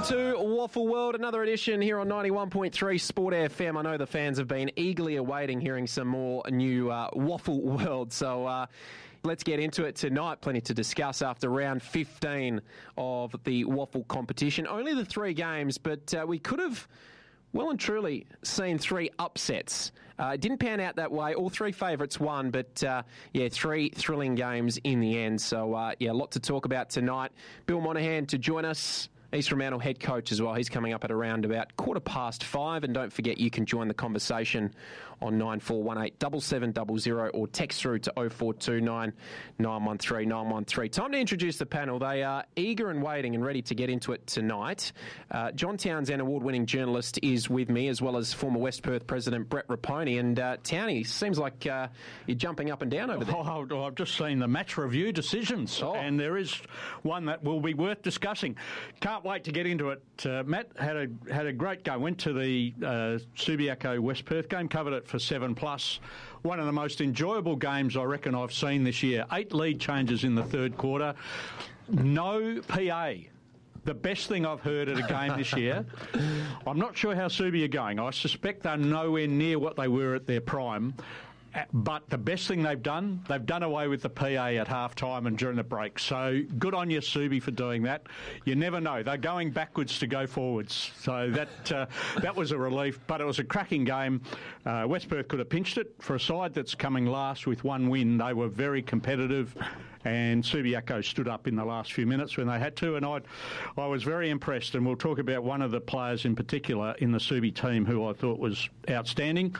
to Waffle World, another edition here on 91.3 Sport FM. I know the fans have been eagerly awaiting hearing some more new Waffle World, so let's get into it tonight. Plenty to discuss after round 15 of the Waffle competition. Only the 3 games, but we could have well and truly seen 3 upsets. It didn't pan out that way. All 3 favourites won, but 3 thrilling games in the end. So, a lot to talk about tonight. Bill Monahan to join us. East Fremantle head coach as well. He's coming up at around about 5:15. And don't forget, you can join the conversation on 9418 7700 or text through to 0429 913 913. Time to introduce the panel. They are eager and waiting and ready to get into it tonight. John Townsend, award-winning journalist, is with me, as well as former West Perth president Brett Raponi. And Townie, seems like you're jumping up and down over there. I've just seen the match review decisions, and there is one that will be worth discussing. Can't wait to get into it. Matt had a great go. Went to the Subiaco West Perth game, covered it for 7+. One of the most enjoyable games I reckon I've seen this year. 8 lead changes in the third quarter. No PA. The best thing I've heard at a game this year. I'm not sure how Subi are going. I suspect they're nowhere near what they were at their prime. But the best thing they've done away with the PA at half-time and during the break. So good on you, Subi, for doing that. You never know. They're going backwards to go forwards. So that was a relief. But it was a cracking game. West Perth could have pinched it. For a side that's coming last with 1 win, they were very competitive. And Subiaco stood up in the last few minutes when they had to. And I was very impressed. And we'll talk about one of the players in particular in the Subi team who I thought was outstanding.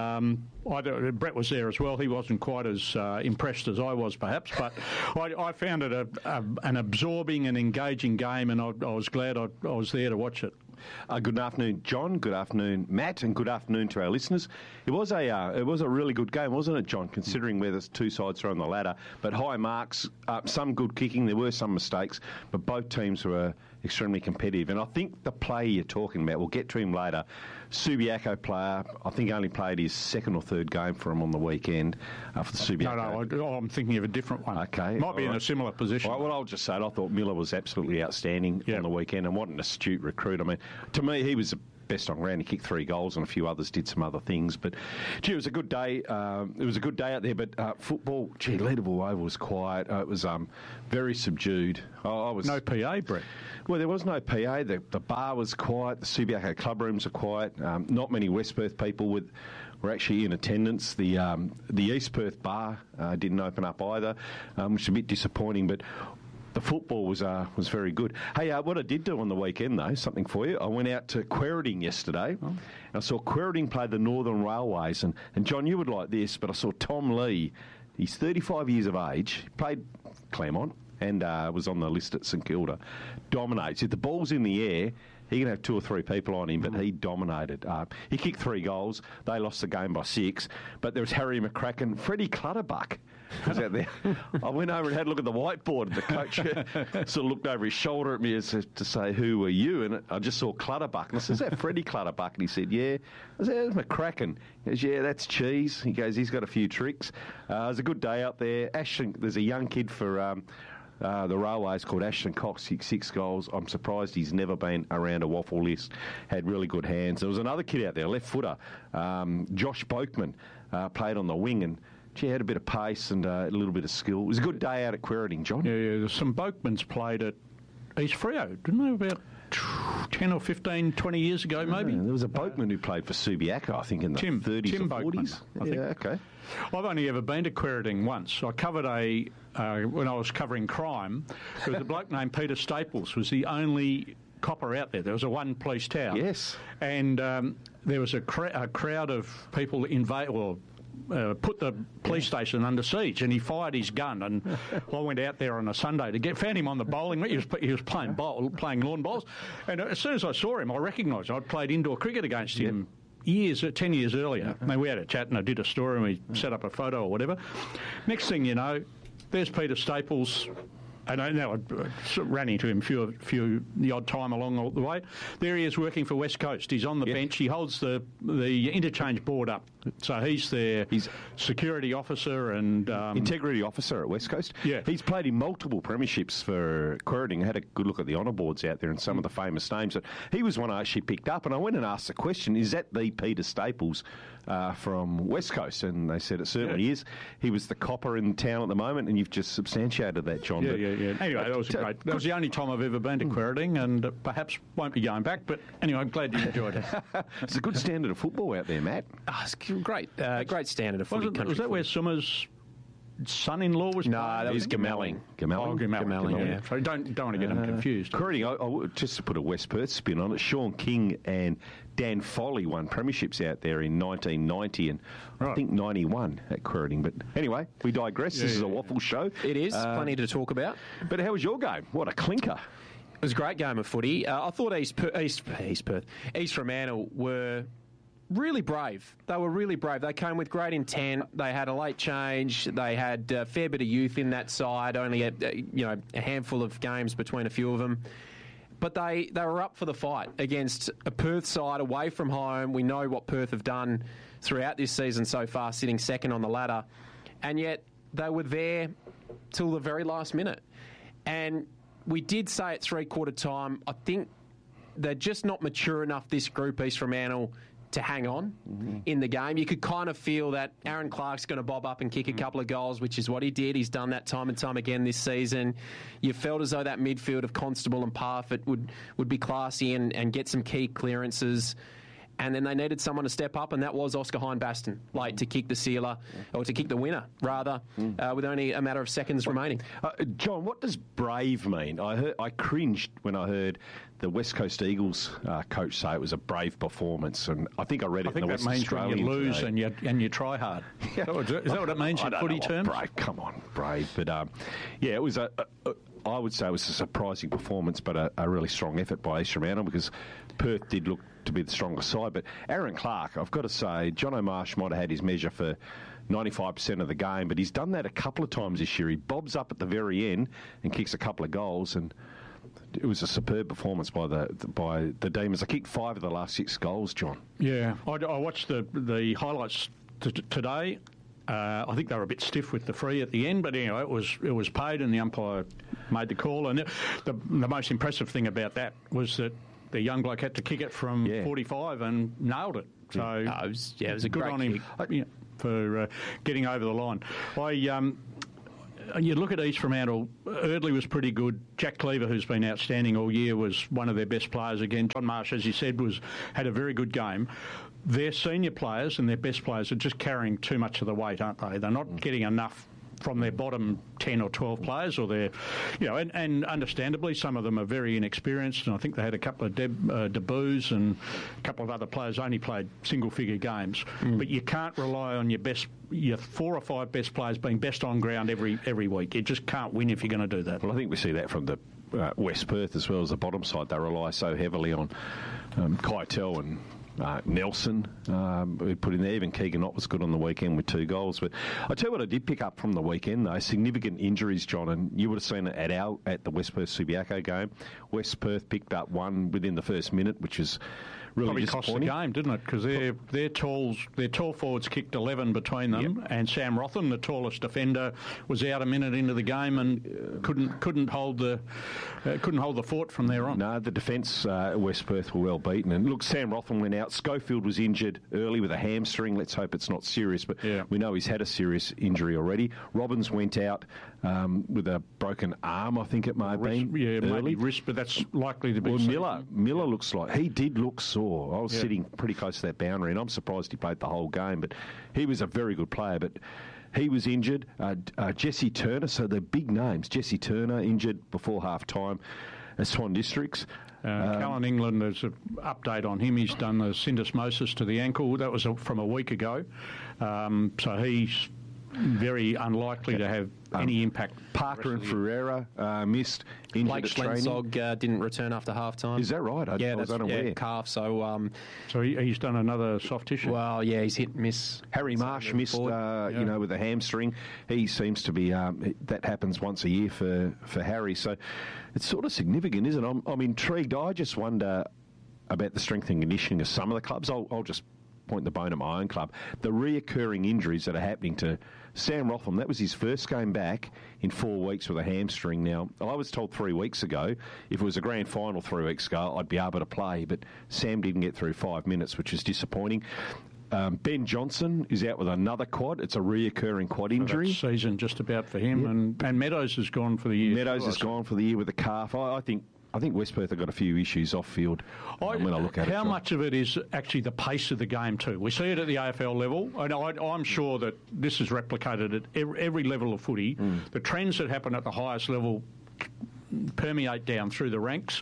Brett was there as well. He wasn't quite as impressed as I was, perhaps, but I found it an absorbing and engaging game, and I was glad I was there to watch it. Good afternoon, John. Good afternoon, Matt, and good afternoon to our listeners. It was a really good game, wasn't it, John? Considering where the 2 sides are on the ladder, but high marks, some good kicking. There were some mistakes, but both teams were extremely competitive. And I think the player you're talking about, we'll get to him later. Subiaco player, I think only played his 2nd or 3rd game for him on the weekend for the Subiaco. No, I'm thinking of a different one. Okay, might be in a similar position. Well, I'll just say it. I thought Miller was absolutely outstanding on the weekend, and what an astute recruit. I mean, to me, he was the best on ground. He kicked 3 goals, and a few others did some other things. But, it was a good day. It was a good day out there. But football, Leederville Oval was quiet. It was very subdued. No PA, Brett. Well, there was no PA. The bar was quiet. The Subiaco club rooms are quiet. Not many West Perth people were actually in attendance. The East Perth bar didn't open up either, which is a bit disappointing. But the football was very good. Hey, what I did do on the weekend, though, something for you. I went out to Quairading yesterday. And I saw Quairading play the Northern Railways. And John, you would like this, but I saw Tom Lee. He's 35 years of age. Played Claremont and was on the list at St Kilda. Dominates. If the ball's in the air, he can have 2 or 3 people on him, but he dominated. He kicked 3 goals. They lost the game by 6. But there was Harry McCracken. Freddie Clutterbuck was out there. I went over and had a look at the whiteboard. The coach sort of looked over his shoulder at me as to say, "Who are you?" And I just saw Clutterbuck. And I said, "Is that Freddie Clutterbuck?" And he said, "Yeah." I said, "That's McCracken." He goes, "Yeah, that's Cheese." He goes, "He's got a few tricks." It was a good day out there. Ashton, there's a young kid for the Railways called Ashton Cox, kicked 6 goals. I'm surprised he's never been around a waffle list. Had really good hands. There was another kid out there, left footer, Josh Boakman, played on the wing and had a bit of pace and a little bit of skill. It was a good day out at Quairading, John. Yeah, some Boakmans played at East Freo, didn't they, about 10 or 15, 20 years ago, maybe? Yeah, there was a boatman who played for Subiaco, I think, in the 30s Tim or 40s. Boakman, I think. Yeah, okay. I've only ever been to Quairading once. I covered when I was covering crime, there was a bloke named Peter Staples, was the only copper out there. There was a one police tower. Yes. And there was a crowd of people put the police station under siege, and he fired his gun. And I went out there on a Sunday to found him on the bowling. He was playing lawn bowls, and as soon as I saw him, I recognised him. I'd played indoor cricket against him 10 years earlier. And we had a chat, and I did a story, and we set up a photo or whatever. Next thing you know, there's Peter Staples And I know I ran into him few the odd time along the way. There he is working for West Coast. He's on the bench. He holds the interchange board up. So he's their security officer and... integrity officer at West Coast. Yeah. He's played in multiple premierships for Quirting. I had a good look at the honour boards out there and some of the famous names. But he was one I actually picked up, and I went and asked the question, is that the Peter Staples from West Coast? And they said it certainly is. He was the copper in town at the moment, and you've just substantiated that, John. Yeah. Anyway, that was great. That was the only time I've ever been to Quirting, and perhaps won't be going back. But anyway, I'm glad you enjoyed it. It's a good standard of football out there, Matt. Oh, it's great standard of footy. Was that where Summers' son-in-law was? No, that was Gamelling. Gamelling, yeah. So don't want to get them confused. Quirting, just to put a West Perth spin on it, Sean King and Dan Foley won premierships out there in 1990 and I think 91 at Quirting. But anyway, we digress. This is a waffle show. It is. Plenty to talk about. But how was your game? What a clinker. It was a great game of footy. I thought East Fremantle were really brave. They were really brave. They came with great intent. They had a late change. They had a fair bit of youth in that side, only a handful of games between a few of them. But they were up for the fight against a Perth side away from home. We know what Perth have done throughout this season so far, sitting second on the ladder. And yet they were there till the very last minute. And we did say at three-quarter time, I think they're just not mature enough, this group, East Fremantle, to hang on in the game. You could kind of feel that Aaron Clark's going to bob up and kick a couple of goals, which is what he did. He's done that time and time again this season. You felt as though that midfield of Constable and Parfitt would be classy and get some key clearances. And then they needed someone to step up, and that was Oscar Hine-Baston, late to kick the sealer, or to kick the winner, rather, with only a matter of seconds remaining. John, what does brave mean? I cringed when I heard the West Coast Eagles coach say it was a brave performance, and I think I read it in the West Australian. I think that means when you lose today. and you try hard. Is that what it means in footy terms? Brave, come on, brave. But it was I would say it was a surprising performance, but a really strong effort by East Fremantle because Perth did look to be the stronger side. But Aaron Clark, I've got to say, John O'Marsh might have had his measure for 95% of the game, but he's done that a couple of times this year. He bobs up at the very end and kicks a couple of goals, and it was a superb performance by the Demons. They kicked 5 of the last 6 goals, John. Yeah, I watched the highlights today. I think they were a bit stiff with the free at the end, but anyway, it was paid and the umpire made the call. And the most impressive thing about that was that the young bloke had to kick it from 45 and nailed it. So it was a good great on him for getting over the line. You look at East Fremantle, Erdley was pretty good. Jack Cleaver, who's been outstanding all year, was one of their best players again. John Marsh, as you said, had a very good game. Their senior players and their best players are just carrying too much of the weight, aren't they? They're not getting enough from their bottom 10 or 12 players, or their, and understandably, some of them are very inexperienced, and I think they had a couple of debuts and a couple of other players only played single-figure games. But you can't rely on your 4 or 5 best players being best on ground every week. You just can't win if you're going to do that. Well, I think we see that from the West Perth as well as the bottom side. They rely so heavily on Keitel and Nelson, we put in there. Even Keegan Ott was good on the weekend with 2 goals. But I tell you what I did pick up from the weekend, though, significant injuries, John, and you would have seen it at the West Perth Subiaco game. West Perth picked up 1 within the first minute, which is really probably cost the game, didn't it? Because their tall forwards kicked 11 between them, and Sam Rotham, the tallest defender, was out a minute into the game and couldn't hold the fort from there on. No, the defence at West Perth were well beaten. And look, Sam Rotham went out. Schofield was injured early with a hamstring. Let's hope it's not serious, but we know he's had a serious injury already. Robbins went out with a broken arm, I think it may have been. Yeah, maybe wrist, but that's likely to be. Well, Miller looks like he did look sore. I was sitting pretty close to that boundary, and I'm surprised he played the whole game. But he was a very good player. But he was injured. Jesse Turner, so the big names. Jesse Turner injured before half time at Swan Districts. Callan England, there's an update on him. He's done the syndesmosis to the ankle. That was from a week ago. So very unlikely to have any impact. Parker and Ferreira missed, injured Blake at training. Schlenzog didn't return after half-time. Is that right? I was unaware. Calf. So, so he's done another soft tissue. Well, yeah, he's hit and miss. Harry Marsh missed, with a hamstring. He seems to be, that happens once a year for Harry. So it's sort of significant, isn't it? I'm intrigued. I just wonder about the strength and conditioning of some of the clubs. I'll just point the bone at my own club. The reoccurring injuries that are happening to Sam Rotham, that was his first game back in 4 weeks with a hamstring. Now, I was told 3 weeks ago, if it was a grand final 3 weeks ago, I'd be able to play, but Sam didn't get through 5 minutes, which is disappointing. Ben Johnson is out with another quad. It's a reoccurring quad injury. So season just about for him, and Meadows is gone for the year. Meadows is gone for the year with a calf. I think West Perth have got a few issues off field when I look at it. How much of it is actually the pace of the game too? We see it at the AFL level, and I'm sure that this is replicated at every level of footy. The trends that happen at the highest level permeate down through the ranks.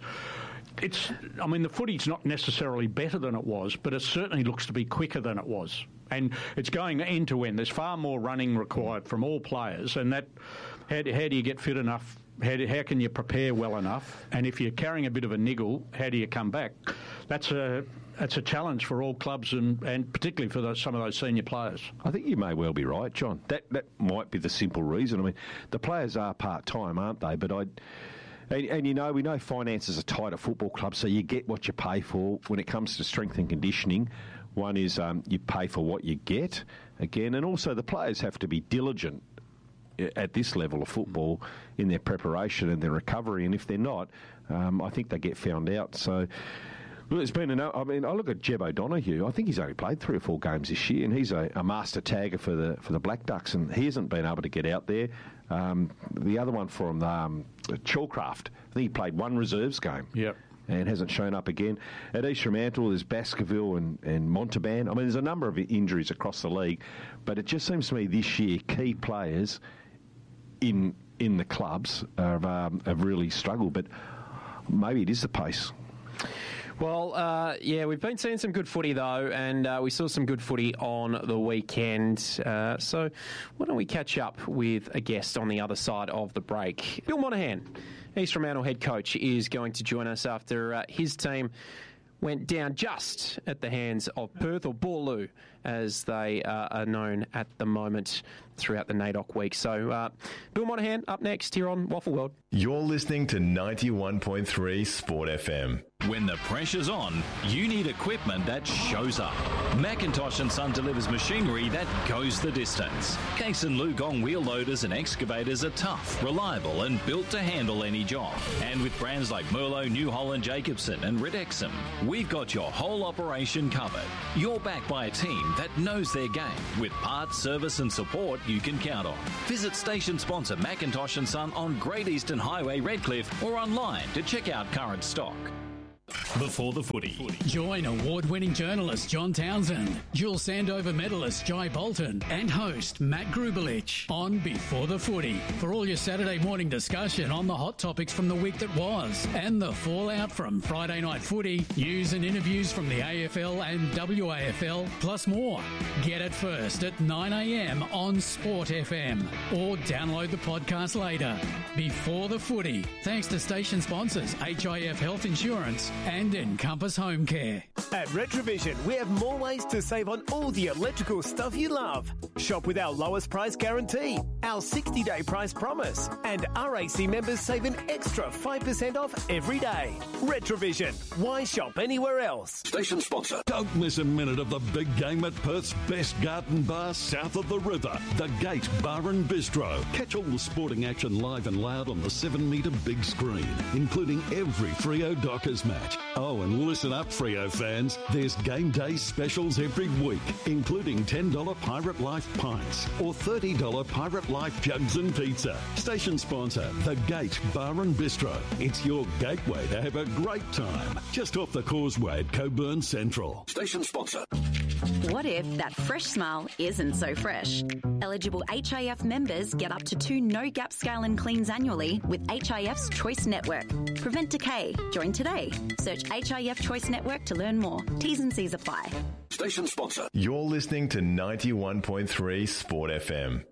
The footy's not necessarily better than it was, but it certainly looks to be quicker than it was. And it's going end to end. There's far more running required from all players, and that how do you get fit enough? How can you prepare well enough? And if you're carrying a bit of a niggle, how do you come back? That's a challenge for all clubs and particularly for some of those senior players. I think you may well be right, John. That might be the simple reason. I mean, the players are part-time, aren't they? But we know finances are tight at football clubs, so you get what you pay for. When it comes to strength and conditioning, one is you pay for what you get, again, and also the players have to be diligent at this level of football in their preparation and their recovery, and if they're not, I think they get found out. So, look, it's been I look at Jeb O'Donoghue. I think he's only played 3 or 4 games this year, and he's a master tagger for the Black Ducks, and he hasn't been able to get out there. The other one from Chalcraft, I think he played 1 reserves game. Yep. And hasn't shown up again. At East Fremantle, there's Baskerville and Montalban. I mean, there's a number of injuries across the league, but it just seems to me this year key players in the clubs have really struggled, but maybe it is the pace. Well, we've been seeing some good footy, though, and we saw some good footy on the weekend. So why don't we catch up with a guest on the other side of the break? Bill Monahan, East Fremantle head coach, is going to join us after his team went down just at the hands of Perth, or Boorloo, as they are known at the moment throughout the NAIDOC week. So Bill Monahan up next here on Waffle World. You're listening to 91.3 Sport FM. When the pressure's on, you need equipment that shows up. Macintosh & Son delivers machinery that goes the distance. Case & Lugong wheel loaders and excavators are tough, reliable and built to handle any job. And with brands like Merlo, New Holland, Jacobson and Ridexum, we've got your whole operation covered. You're backed by a team that knows their game, with parts, service and support you can count on. Visit station sponsor Macintosh & Son on Great Eastern Highway, Redcliffe, or online to check out current stock. Before the footy. Join award-winning journalist John Townsend, dual Sandover medalist Jai Bolton, and host Matt Grubelich on Before the Footy for all your Saturday morning discussion on the hot topics from the week that was and the fallout from Friday night footy, news and interviews from the AFL and WAFL, plus more. Get it first at 9 a.m. on Sport FM or download the podcast later. Before the Footy, thanks to station sponsors HIF Health Insurance and Encompass Home Care. At Retrovision, we have more ways to save on all the electrical stuff you love. Shop with our lowest price guarantee, our 60-day price promise, and RAC members save an extra 5% off every day. Retrovision. Why shop anywhere else? Station sponsor. Don't miss a minute of the big game at Perth's best garden bar south of the river, the Gate Bar and Bistro. Catch all the sporting action live and loud on the 7-metre big screen, including every Freo Dockers match. Oh, and listen up, Freo fans. There's game day specials every week, including $10 Pirate Life pints or $30 Pirate Life jugs and pizza. Station sponsor, The Gate Bar and Bistro. It's your gateway to have a great time. Just off the causeway at Coburn Central. Station sponsor. What if that fresh smile isn't so fresh? Eligible HIF members get up to 2 no-gap scale and cleans annually with HIF's Choice Network. Prevent decay. Join today. Search HIF Choice Network to learn more. T's and C's apply. Station sponsor. You're listening to 91.3 Sport FM.